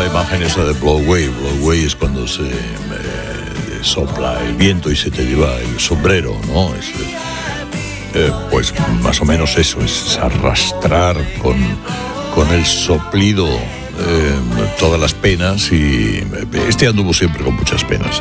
imagen esa de blow away. Blow away es cuando se sopla el viento y se te lleva el sombrero, ¿no? Pues más o menos eso, es arrastrar con el soplido todas las penas, y este anduvo siempre con muchas penas.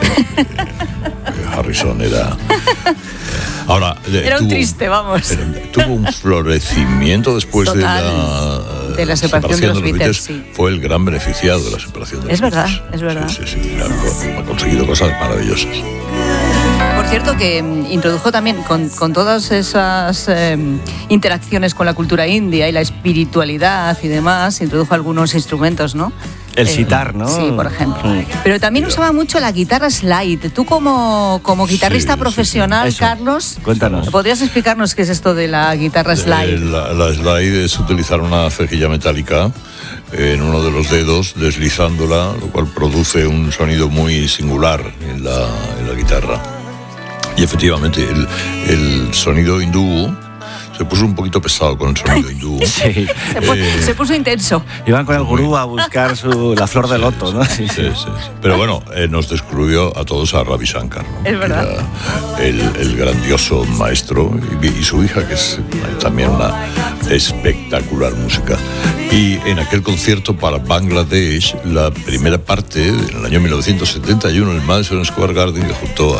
Harrison era... Ahora, era un triste, vamos. Tuvo un florecimiento después de la separación de los Beatles. Sí. Fue el gran beneficiado de la separación de los Beatles. Es verdad. Sí, ha conseguido cosas maravillosas. Por cierto, que introdujo también con todas esas interacciones con la cultura india y la espiritualidad y demás, introdujo algunos instrumentos, ¿no? El sitar, ¿no? Sí, por ejemplo. Pero también usaba mucho la guitarra slide. Tú como guitarrista profesional, Eso. Carlos, cuéntanos. ¿Podrías explicarnos qué es esto de la guitarra slide? La slide es utilizar una cejilla metálica en uno de los dedos, deslizándola, lo cual produce un sonido muy singular en la guitarra. Y efectivamente, el sonido hindú se puso un poquito pesado con el sonido hindú. Sí. Se puso intenso. Iban con el gurú a buscar la flor de loto, ¿no? Sí. Pero bueno, nos descubrió a todos a Ravi Shankar, ¿no? Es verdad. El grandioso maestro, y su hija, que es también una espectacular música. Y en aquel concierto para Bangladesh, la primera parte, en el año 1971, en el Madison Square Garden, que junto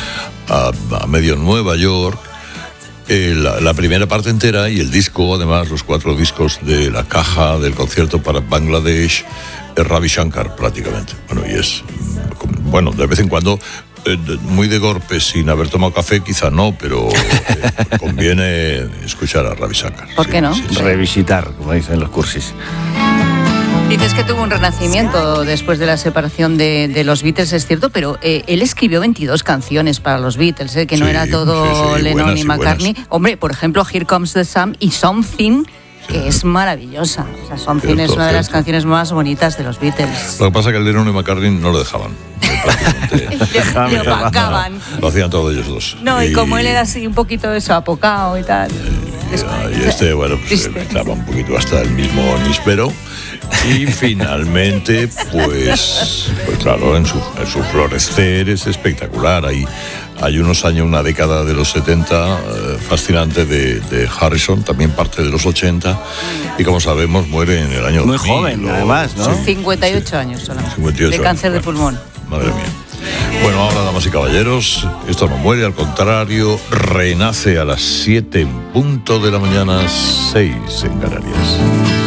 a medio Nueva York, la primera parte entera y el disco, además, los 4 discos de la caja del concierto para Bangladesh, es Ravi Shankar prácticamente. Bueno, de vez en cuando, muy de golpe, sin haber tomado café, quizá no, pero conviene escuchar a Ravi Shankar. ¿Por qué no? Sí. Revisitar, como dicen los cursis. Dices que tuvo un renacimiento después de la separación de los Beatles, es cierto, pero él escribió 22 canciones para los Beatles, que no era todo Lennon y McCartney. Hombre, por ejemplo, Here Comes the Sun y Something, que es maravillosa. O sea, Something es una de las canciones más bonitas de los Beatles. Lo que pasa es que el Lennon y McCartney no lo dejaban. Le opacaban. Lo hacían todos ellos dos. No, y como él era así un poquito apocado y tal. Y bueno, pues estaba un poquito hasta el mismo níspero. Y finalmente, pues claro, en su florecer es espectacular. Hay unos años, una década de los 70 fascinante de Harrison, también parte de los 80, y como sabemos muere en el año 2000. Muy joven, además, ¿no? 58 años solamente. 58 de cáncer años, de pulmón. Madre mía. Bueno, ahora, damas y caballeros, esto no muere, al contrario, renace a las 7 en punto de la mañana, 6 en Canarias.